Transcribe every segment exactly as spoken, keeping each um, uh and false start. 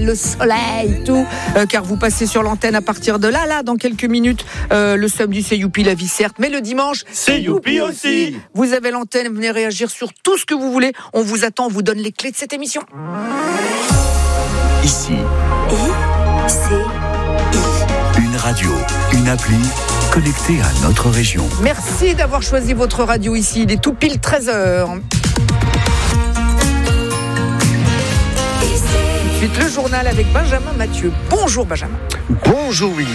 le soleil, tout, euh, car vous passez sur l'antenne à partir de là, là, dans quelques minutes. Euh, le samedi, c'est youpi la vie, certes, mais le dimanche, c'est youpi aussi. Vous avez l'antenne, venez réagir sur tout ce que vous voulez. On vous attend, on vous donne les clés de cette émission. Ici. I, C, I. Une radio, une appli connectée à notre région. Merci d'avoir choisi votre radio ici. Il est tout pile treize heures. Ensuite, le journal avec Benjamin Mathieu. Bonjour Benjamin. Bonjour Willy.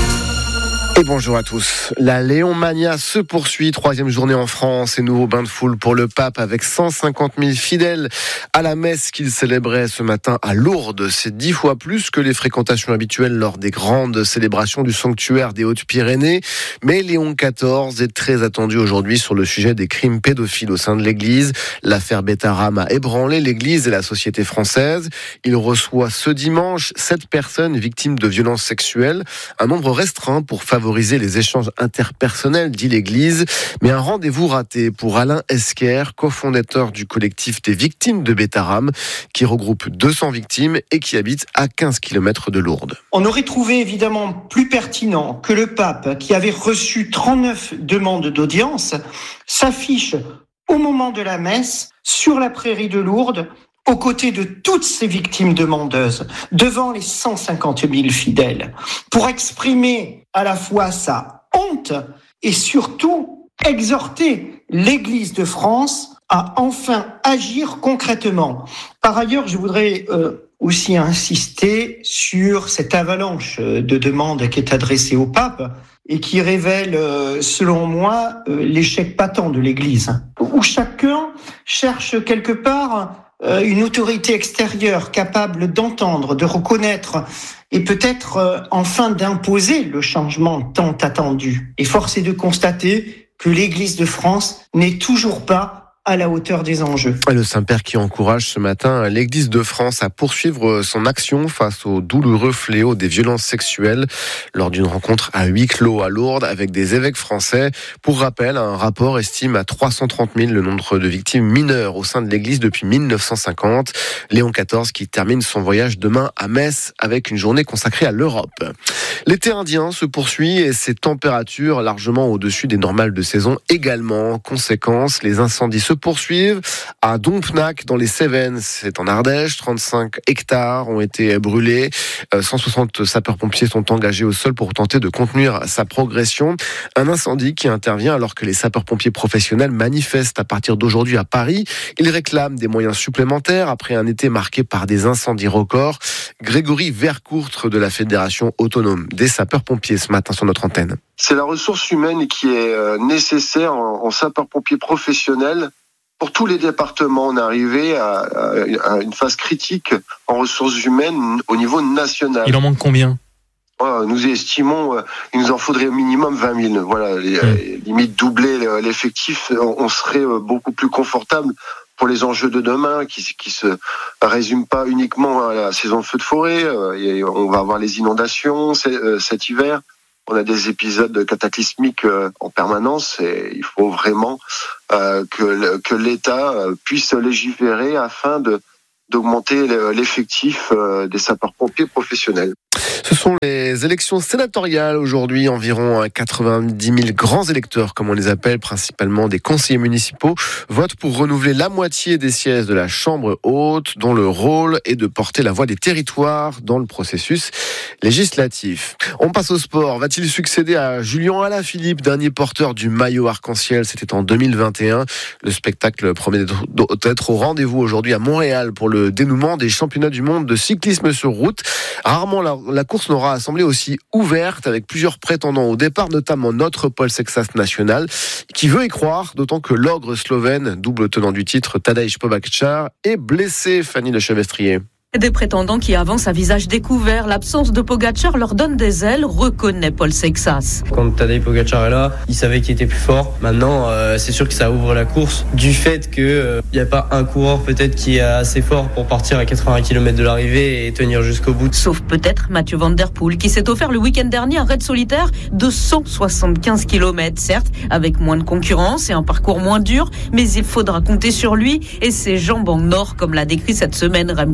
Et bonjour à tous. La Léonmania se poursuit, troisième journée en France et nouveau bain de foule pour le pape avec cent cinquante mille fidèles à la messe qu'il célébrait ce matin à Lourdes. C'est dix fois plus que les fréquentations habituelles lors des grandes célébrations du sanctuaire des Hautes-Pyrénées. Mais Léon quatorze est très attendu aujourd'hui sur le sujet des crimes pédophiles au sein de l'Église. L'affaire Betaram a ébranlé l'Église et la société française. Il reçoit ce dimanche sept personnes victimes de violences sexuelles, un nombre restreint pour favoriser les échanges interpersonnels, dit l'Église. Mais un rendez-vous raté pour Alain Esquer, cofondateur du collectif des victimes de Betaram, qui regroupe deux cents victimes et qui habite à quinze kilomètres de Lourdes. On aurait trouvé évidemment plus pertinent que le pape, qui avait reçu trente-neuf demandes d'audience, s'affiche au moment de la messe sur la prairie de Lourdes, aux côtés de toutes ces victimes demandeuses, devant les cent cinquante mille fidèles, pour exprimer à la fois sa honte et surtout exhorter l'Église de France à enfin agir concrètement. Par ailleurs, je voudrais euh, aussi insister sur cette avalanche de demandes qui est adressée au pape et qui révèle, euh, selon moi, euh, l'échec patent de l'Église, où chacun cherche quelque part une autorité extérieure capable d'entendre, de reconnaître et peut-être euh, enfin d'imposer le changement tant attendu. Et force est de constater que l'Église de France n'est toujours pas à la hauteur des enjeux. Le Saint-Père qui encourage ce matin l'Église de France à poursuivre son action face au douloureux fléau des violences sexuelles lors d'une rencontre à huis clos à Lourdes avec des évêques français. Pour rappel, un rapport estime à trois cent trente mille le nombre de victimes mineures au sein de l'Église depuis dix-neuf cent cinquante. Léon quatorze qui termine son voyage demain à Metz avec une journée consacrée à l'Europe. L'été indien se poursuit et ses températures largement au-dessus des normales de saison également. Conséquence, les incendies se poursuivent à Dompnac dans les Cévennes, c'est en Ardèche. trente-cinq hectares ont été brûlés. cent soixante sapeurs-pompiers sont engagés au sol pour tenter de contenir sa progression. Un incendie qui intervient alors que les sapeurs-pompiers professionnels manifestent à partir d'aujourd'hui à Paris. Ils réclament des moyens supplémentaires après un été marqué par des incendies records. Grégory Vercourtre de la Fédération autonome des sapeurs-pompiers ce matin sur notre antenne. C'est la ressource humaine qui est nécessaire en sapeurs-pompiers professionnels. Pour tous les départements, on est arrivé à, à une phase critique en ressources humaines au niveau national. Il en manque combien ? Nous estimons qu'il nous en faudrait au minimum vingt mille. Voilà, les, mmh. limite doubler l'effectif, on serait beaucoup plus confortable pour les enjeux de demain, qui qui se résument pas uniquement à la saison de feux de forêt. Et on va avoir les inondations cet hiver. On a des épisodes cataclysmiques en permanence et il faut vraiment euh, que, que l'État puisse légiférer afin de, d'augmenter l'effectif des sapeurs-pompiers professionnels. Ce sont les élections sénatoriales aujourd'hui. Environ quatre-vingt-dix mille grands électeurs, comme on les appelle, principalement des conseillers municipaux, votent pour renouveler la moitié des sièges de la Chambre haute, dont le rôle est de porter la voix des territoires dans le processus législatif. On passe au sport. Va-t-il succéder à Julien Alaphilippe, dernier porteur du maillot arc-en-ciel ? C'était en deux mille vingt et un. Le spectacle promet d'être au rendez-vous aujourd'hui à Montréal pour le dénouement des championnats du monde de cyclisme sur route. Rarement la, la course n'aura semblé aussi ouverte avec plusieurs prétendants au départ, notamment notre Paul Sexas national, qui veut y croire, d'autant que l'ogre slovène, double tenant du titre, Tadej Pogačar, est blessé. Fanny Le Chevestrier. Des prétendants qui avancent à visage découvert. L'absence de Pogačar leur donne des ailes, reconnaît Paul Sexas. Quand Tadej Pogačar est là, il savait qu'il était plus fort. Maintenant, euh, c'est sûr que ça ouvre la course. Du fait qu'il euh, n'y a pas un coureur peut-être qui est assez fort pour partir à quatre-vingts kilomètres de l'arrivée et tenir jusqu'au bout. Sauf peut-être Mathieu Van Der Poel qui s'est offert le week-end dernier un raid solitaire de cent soixante-quinze kilomètres. Certes, avec moins de concurrence et un parcours moins dur, mais il faudra compter sur lui et ses jambes en or, comme l'a décrit cette semaine Remco Evenepoel.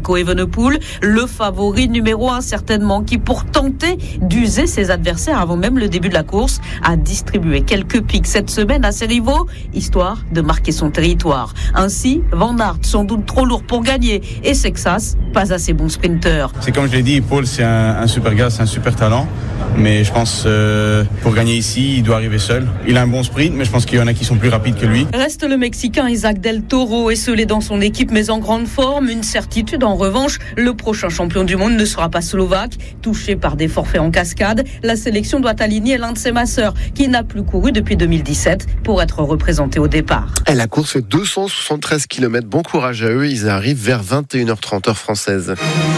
de poule. Le favori numéro un, certainement, qui pour tenter d'user ses adversaires avant même le début de la course, a distribué quelques pics cette semaine à ses rivaux, histoire de marquer son territoire. Ainsi, Van Aert, sans doute trop lourd pour gagner, et Sexas, pas assez bon sprinter. C'est comme je l'ai dit, Paul, c'est un, un super gars, c'est un super talent. Mais je pense euh, pour gagner ici, il doit arriver seul. Il a un bon sprint, mais je pense qu'il y en a qui sont plus rapides que lui. Reste le Mexicain Isaac Del Toro, esselé dans son équipe mais en grande forme. Une certitude en revanche, le prochain champion du monde ne sera pas slovaque. Touché par des forfaits en cascade, la sélection doit aligner l'un de ses masseurs qui n'a plus couru depuis deux mille dix-sept pour être représenté au départ. Et la course fait deux cent soixante-treize kilomètres. Bon courage à eux. Ils arrivent vers vingt et une heures trente heure française.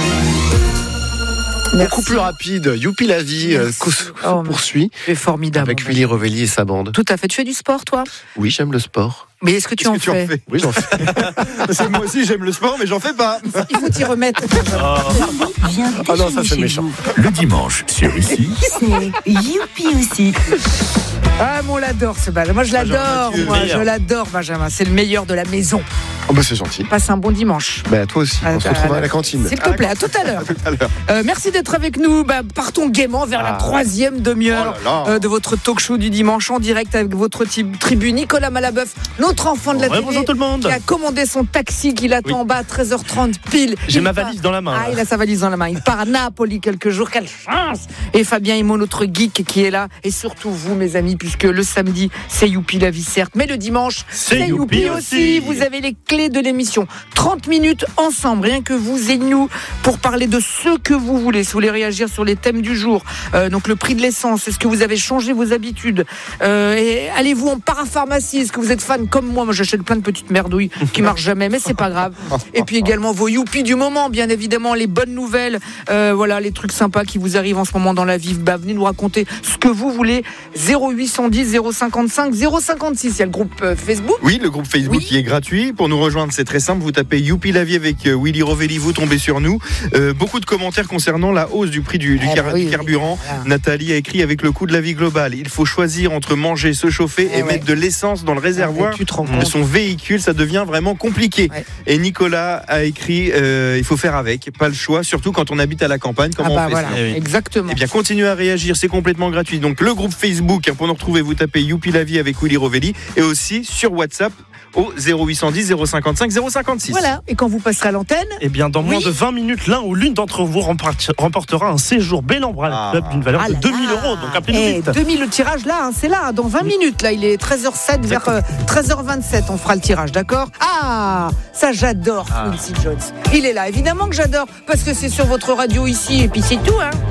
Merci. Beaucoup plus rapide. Youpi la vie euh, se oh, poursuit. C'est formidable. Avec Willy Rovelli et sa bande. Tout à fait. Tu fais du sport, toi ? Oui, j'aime le sport. Mais est-ce que tu, est-ce en, que tu fais en fais Oui, j'en fais. C'est moi aussi, j'aime le sport, mais j'en fais pas. Il faut t'y remettre. Viens Ah non, ça c'est chez méchant. vous. Le dimanche sur Ici. C'est Youpi aussi. Ah, mais on l'adore ce Benjamin. Moi, je l'adore. Mathieu, Moi, meilleur. je l'adore, Benjamin. C'est le meilleur de la maison. Oh bah c'est gentil. Passe un bon dimanche. Bah toi aussi. Ah, On se bah, retrouve à la cantine. S'il te plaît, à tout à l'heure. Euh, merci d'être avec nous. Bah, partons gaiement vers la Ah. troisième demi-heure Oh là là. euh, de votre talk show du dimanche en direct avec votre ti- tribu Nicolas Malabeuf, notre enfant de la Ouais, télé, bonjour tout le monde. qui a commandé son taxi, qui l'attend Oui. en bas à treize heures trente pile. J'ai Il ma part- valise dans la main. Ah, là. il a sa valise dans la main. Il part à Napoli quelques jours. Quelle chance! Et Fabien Imo, notre geek, qui est là. Et surtout vous, mes amis, puisque le samedi, c'est Youpi la vie, certes. Mais le dimanche, C'est c'est Youpi Youpi aussi. aussi. Vous avez les clés de l'émission. trente minutes ensemble, rien que vous et nous, pour parler de ce que vous voulez. Si vous voulez réagir sur les thèmes du jour, euh, donc le prix de l'essence, est-ce que vous avez changé vos habitudes? euh, et allez-vous en parapharmacie? Est-ce que vous êtes fan comme moi? Moi, j'achète plein de petites merdouilles qui marchent jamais, mais c'est pas grave. Et puis également vos youpi du moment, bien évidemment, les bonnes nouvelles, euh, voilà, les trucs sympas qui vous arrivent en ce moment dans la vie. Bah, venez nous raconter ce que vous voulez. zéro huit cent dix zéro cinquante-cinq zéro cinquante-six. Il y a le groupe euh, Facebook. Oui, le groupe Facebook Oui. qui est gratuit. Pour nous rejoindre, c'est très simple. Vous tapez Youpi la vie avec euh, Willy Rovelli, vous tombez sur nous. Euh, beaucoup de commentaires concernant la hausse du prix du, du, Eh car- bah oui, du carburant. voilà. Nathalie a écrit avec le coût de la vie globale. Il faut choisir entre manger, se chauffer Eh et ouais. mettre de l'essence dans le réservoir Tu te rends de compte. son véhicule. Ça devient vraiment compliqué. Ouais. Et Nicolas a écrit euh, il faut faire avec, pas le choix, surtout quand on habite à la campagne. Comment Ah bah on fait voilà, ça? Eh oui. exactement. Eh bien, continuez à réagir, c'est complètement gratuit. Donc, le groupe Facebook, hein, pour nous retrouver, vous tapez Youpi la vie avec Willy Rovelli et aussi sur WhatsApp au zéro huit cent dix zéro cinquante-cinq zéro cinquante-six. Voilà. Et quand vous passerez à l'antenne, Eh bien, dans moins Oui. de vingt minutes, l'un ou l'une d'entre vous rempart- remportera un séjour Bellambra Ah. Club d'une valeur ah de là deux mille là. euros. Donc, appelez-nous Eh, vite. deux mille, le tirage là, hein, c'est là, hein, dans vingt minutes. Là, il est treize heures sept vers euh, treize heures vingt-sept. On fera le tirage, d'accord? Ah, ça j'adore, Ah. Quincy Jones. Il est là, évidemment que j'adore, parce que c'est sur votre radio ici, et puis c'est tout, hein.